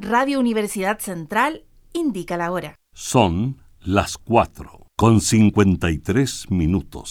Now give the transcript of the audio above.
Radio Universidad Central indica la hora. Son las 4:53.